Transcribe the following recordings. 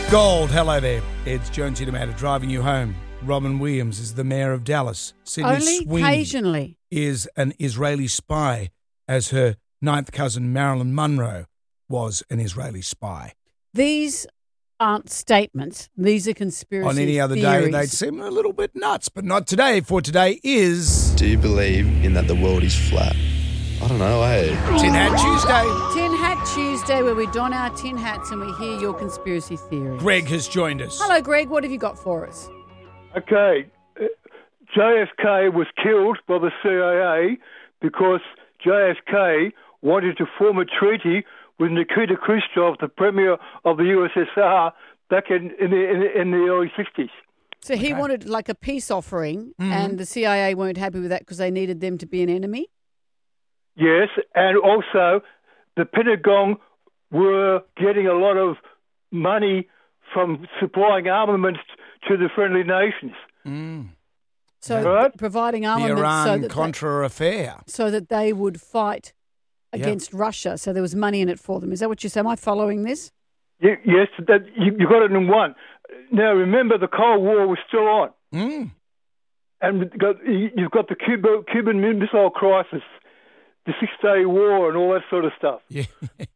Gold, hello there. It's Jonesy D'Amata driving you home. Robin Williams is the mayor of Dallas. Sydney Only Sweeney occasionally. is an Israeli spy, as her ninth cousin Marilyn Monroe was an Israeli spy. These aren't statements. These are conspiracy On any other theories. day, they'd seem a little bit nuts, but not today, for today is... Do you believe in that the world is flat? I don't know, Tin Hat Tuesday. Tin Hat Tuesday, where we don our tin hats and we hear your conspiracy theories. Greg has joined us. Hello, Greg. What have you got for us? Okay, JFK was killed by the CIA because JFK wanted to form a treaty with Nikita Khrushchev, the premier of the USSR, back in the early 60s. So he wanted like a peace offering, and the CIA weren't happy with that because they needed them to be an enemy? Yes, and also the Pentagon were getting a lot of money from supplying armaments to the friendly nations. So Right. providing The armaments Iran-Contra affair. so that they would fight against Russia. So there was money in it for them. Is that what you say? Am I following this? Yes, you got it in one. Now, remember, the Cold War was still on. And you've got the Cuban Missile Crisis, the Six-Day War and all that sort of stuff. Yeah.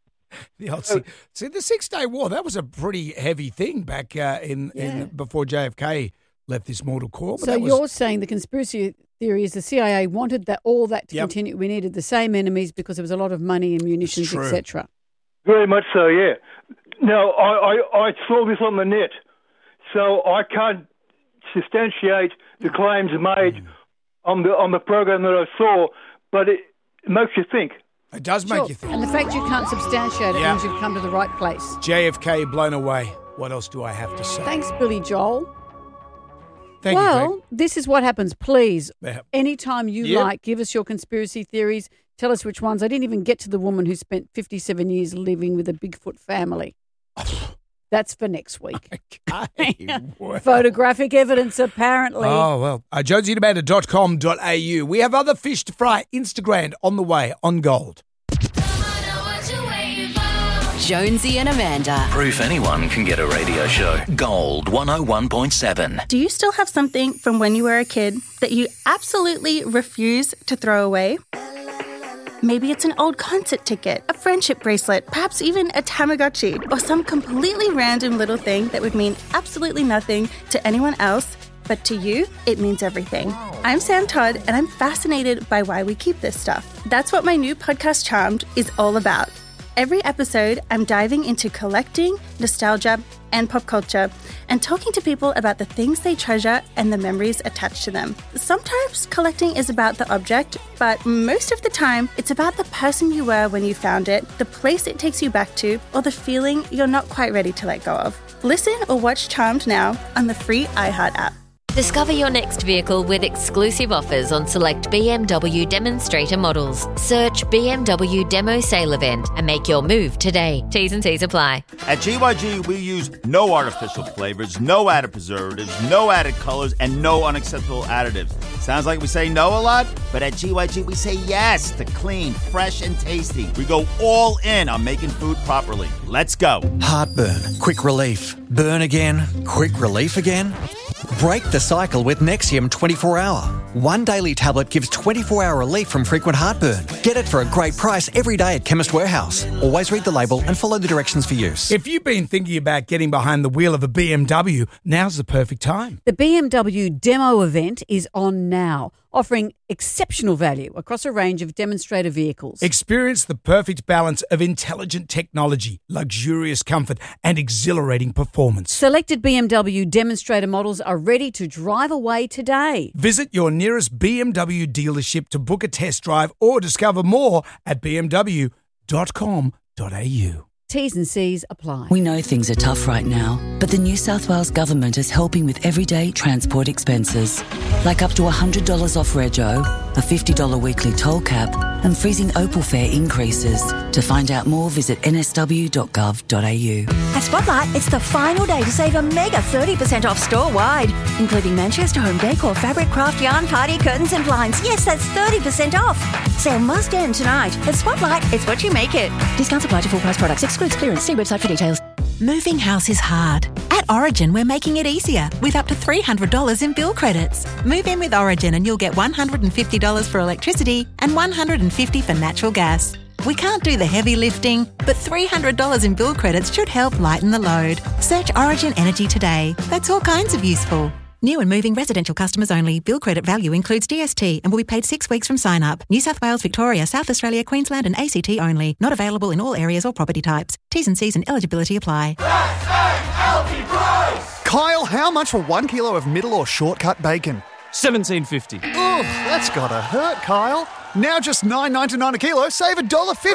The 6 Day War, that was a pretty heavy thing back in before JFK left this mortal coil. But So you're saying the conspiracy theory is the CIA wanted all that to continue. We needed the same enemies because there was a lot of money and munitions, true. etc. Very much so, yeah. Now, I saw this on the net, so I can't substantiate the claims made on the program that I saw, but it makes you think. It does make you think. And the fact you can't substantiate it means you've come to the right place. JFK blown away. What else do I have to say? Thanks, Billy Joel. Thank you, well, Greg. this is what happens. Please, Yeah. anytime you like, give us your conspiracy theories. Tell us which ones. I didn't even get to the woman who spent 57 years living with a Bigfoot family. That's for next week. Okay. Photographic evidence, apparently. Oh, well. JosieDeManda.com.au. We have other fish to fry. Instagram on the way on Gold. Jonesy and Amanda. Proof anyone can get a radio show. Gold 101.7. Do you still have something from when you were a kid that you absolutely refuse to throw away? Maybe it's an old concert ticket, a friendship bracelet, perhaps even a Tamagotchi, or some completely random little thing that would mean absolutely nothing to anyone else, but to you, it means everything. I'm Sam Todd, and I'm fascinated by why we keep this stuff. That's what my new podcast, Charmed, is all about. Every episode, I'm diving into collecting, nostalgia, and pop culture, and talking to people about the things they treasure and the memories attached to them. Sometimes collecting is about the object, but most of the time, it's about the person you were when you found it, the place it takes you back to, or the feeling you're not quite ready to let go of. Listen or watch Charmed now on the free iHeart app. Discover your next vehicle with exclusive offers on select BMW demonstrator models. Search BMW Demo Sale Event and make your move today. T's and C's apply. At GYG, we use no artificial flavors, no added preservatives, no added colors, and no unacceptable additives. Sounds like we say no a lot, but at GYG, we say yes to clean, fresh, and tasty. We go all in on making food properly. Let's go. Heartburn, quick relief. Burn again, quick relief again. Break the cycle with Nexium 24-hour. One daily tablet gives 24-hour relief from frequent heartburn. Get it for a great price every day at Chemist Warehouse. Always read the label and follow the directions for use. If you've been thinking about getting behind the wheel of a BMW, now's the perfect time. The BMW Demo Event is on now, offering exceptional value across a range of demonstrator vehicles. Experience the perfect balance of intelligent technology, luxurious comfort, and exhilarating performance. Selected BMW demonstrator models are ready to drive away today. Visit your nearest BMW dealership to book a test drive or discover more at bmw.com.au. T's and C's apply. We know things are tough right now, but the New South Wales Government is helping with everyday transport expenses, like up to $100 off rego, a $50 weekly toll cap, and freezing Opal fare increases. To find out more, visit nsw.gov.au. At Spotlight, it's the final day to save a mega 30% off store-wide, including Manchester Home Decor, fabric, craft, yarn, party, curtains and blinds. Yes, that's 30% off. Sale must end tonight. At Spotlight, it's what you make it. Discounts apply to full price products. Excludes clearance. See website for details. Moving house is hard. Origin, we're making it easier with up to $300 in bill credits. Move in with Origin and you'll get $150 for electricity and $150 for natural gas. We can't do the heavy lifting, but $300 in bill credits should help lighten the load. Search Origin Energy today. That's all kinds of useful. New and moving residential customers only. Bill credit value includes DST and will be paid 6 weeks from sign up. New South Wales, Victoria, South Australia, Queensland and ACT only. Not available in all areas or property types. T's and C's and eligibility apply. Kyle, how much for 1 kilo of middle or shortcut bacon? $17.50. Oh, that's gotta hurt, Kyle. Now just $9.99 a kilo, save $1.50.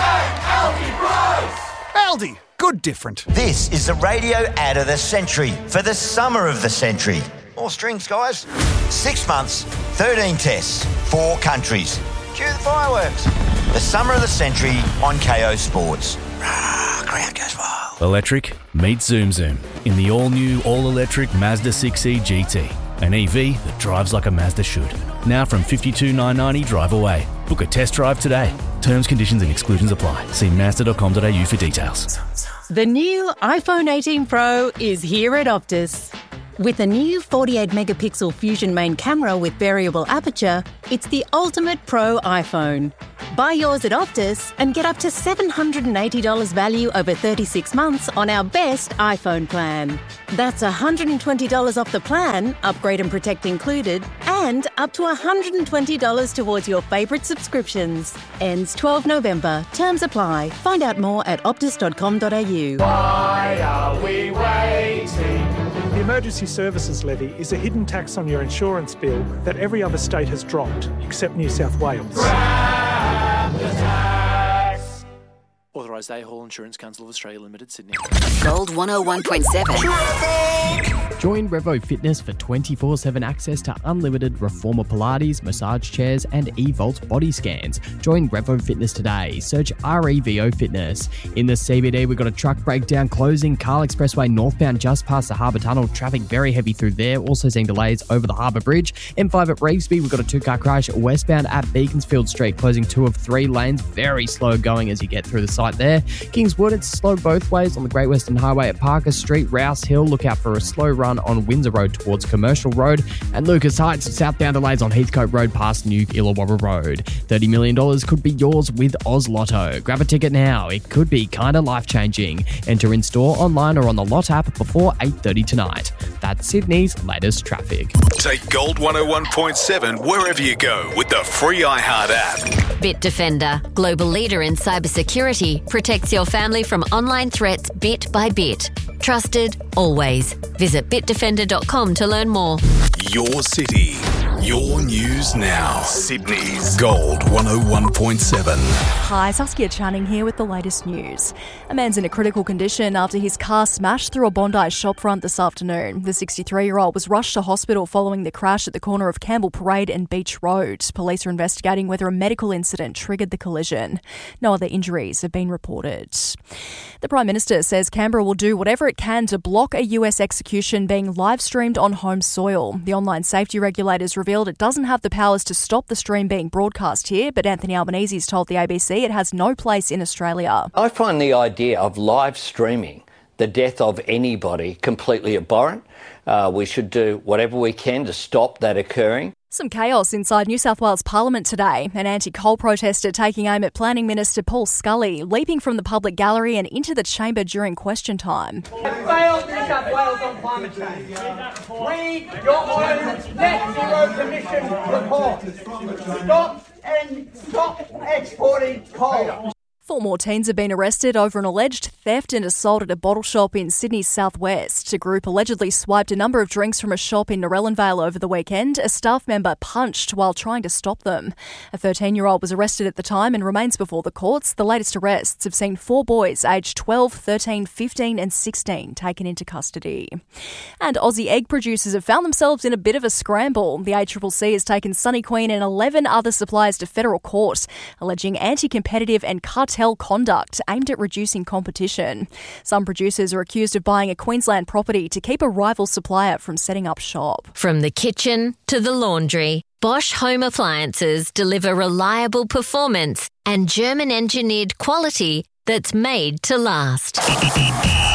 Aldi, good different. This is the radio ad of the century for the summer of the century. More strings, guys. 6 months, 13 tests, 4 countries. Cue the fireworks. The summer of the century on KO Sports. Crowd goes wild. Electric meets Zoom Zoom in the all-new, all-electric Mazda 6e GT. An EV that drives like a Mazda should. Now from $52,990 drive away. Book a test drive today. Terms, conditions and exclusions apply. See Mazda.com.au for details. The new iPhone 18 Pro is here at Optus. With a new 48-megapixel Fusion main camera with variable aperture, it's the ultimate pro iPhone. Buy yours at Optus and get up to $780 value over 36 months on our best iPhone plan. That's $120 off the plan, upgrade and protect included, and up to $120 towards your favourite subscriptions. Ends 12 November. Terms apply. Find out more at optus.com.au. Why are we waiting? The Emergency Services Levy is a hidden tax on your insurance bill that every other state has dropped, except New South Wales. Grab the tax. Authorised A-Hall Insurance Council of Australia Limited, Sydney. Gold 101.7. Join Revo Fitness for 24/7 access to unlimited reformer Pilates, massage chairs and eVolt body scans. Join Revo Fitness today. Search REVO Fitness. In the CBD, we've got a truck breakdown closing Carl Expressway northbound just past the Harbour Tunnel. Traffic very heavy through there. Also seeing delays over the Harbour Bridge. M5 at Revesby, we've got a 2-car crash westbound at Beaconsfield Street, closing 2 of 3 lanes. Very slow going as you get through the site there. Kingswood, it's slow both ways on the Great Western Highway at Parker Street. Rouse Hill, look out for a slow run on Windsor Road towards Commercial Road, and Lucas Heights southbound delays on Heathcote Road past New Illawarra Road. $30 million could be yours with Oz Lotto. Grab a ticket now. It could be kinda life-changing. Enter in store, online or on the Lot app before 8:30 tonight. That's Sydney's latest traffic. Take Gold 101.7 wherever you go with the free iHeart app. Bitdefender, global leader in cybersecurity, protects your family from online threats bit by bit. Trusted, always. Visit bitdefender.com to learn more. Your city, your news now. Sydney's Gold 101.7. Hi, Saskia Channing here with the latest news. A man's in a critical condition after his car smashed through a Bondi shopfront this afternoon. The 63-year-old was rushed to hospital following the crash at the corner of Campbell Parade and Beach Road. Police are investigating whether a medical incident triggered the collision. No other injuries have been reported. The Prime Minister says Canberra will do whatever it can to block a US execution being live-streamed on home soil. The online safety regulators revealed it doesn't have the powers to stop the stream being broadcast here, but Anthony Albanese's told the ABC it has no place in Australia. I find the idea of live streaming the death of anybody completely abhorrent. We should do whatever we can to stop that occurring. Some chaos inside New South Wales Parliament today. An anti-coal protester taking aim at Planning Minister Paul Scully, leaping from the public gallery and into the chamber during question time. Failed New South Wales on climate change. Read your own net zero commission report. Stop exporting coal. 4 more teens have been arrested over an alleged theft and assault at a bottle shop in Sydney's southwest. A group allegedly swiped a number of drinks from a shop in Narellanvale over the weekend. A staff member punched while trying to stop them. A 13-year-old was arrested at the time and remains before the courts. The latest arrests have seen 4 boys aged 12, 13, 15 and 16 taken into custody. And Aussie egg producers have found themselves in a bit of a scramble. The ACCC has taken Sunny Queen and 11 other suppliers to federal court, alleging anti-competitive and cartel conduct aimed at reducing competition. Some producers are accused of buying a Queensland property to keep a rival supplier from setting up shop. From the kitchen to the laundry, Bosch Home Appliances deliver reliable performance and German-engineered quality that's made to last.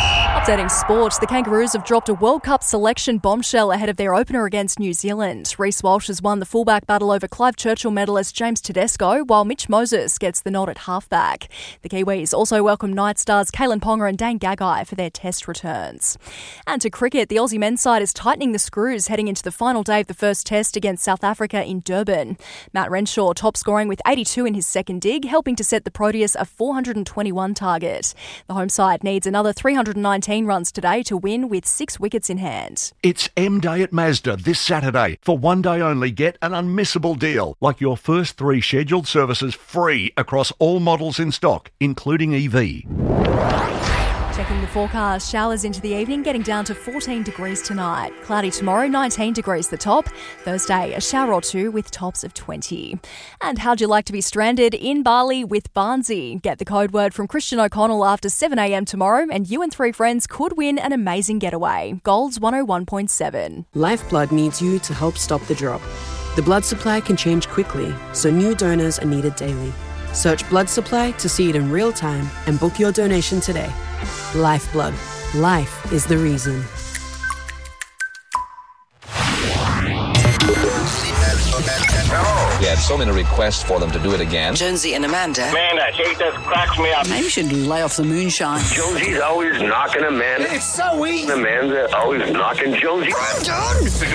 Updating sport, the Kangaroos have dropped a World Cup selection bombshell ahead of their opener against New Zealand. Reece Walsh has won the fullback battle over Clive Churchill medalist James Tedesco, while Mitch Moses gets the nod at halfback. The Kiwis also welcome Night Stars Kalen Ponga and Dane Gagai for their test returns. And to cricket, the Aussie men's side is tightening the screws heading into the final day of the first test against South Africa in Durban. Matt Renshaw top scoring with 82 in his second dig, helping to set the Proteus a 421 target. The home side needs another 319 runs today to win with 6 wickets in hand. It's M Day at Mazda this Saturday. For one day only, get an unmissable deal, like your first 3 scheduled services free across all models in stock, including EV. Checking the forecast, showers into the evening, getting down to 14 degrees tonight. Cloudy tomorrow, 19 degrees the top. Thursday, a shower or 2 with tops of 20. And how'd you like to be stranded in Bali with Barnsey? Get the code word from Christian O'Connell after 7 a.m. tomorrow and you and 3 friends could win an amazing getaway. Gold's 101.7. Lifeblood needs you to help stop the drop. The blood supply can change quickly, so new donors are needed daily. Search blood supply to see it in real time and book your donation today. Lifeblood. Life is the reason. We had so many requests for them to do it again. Jonesy and Amanda. Man, that shit just cracks me up. Maybe you should lay off the moonshine. Jonesy's always knocking Amanda. It's so easy. Amanda always knocking Jonesy. I'm done.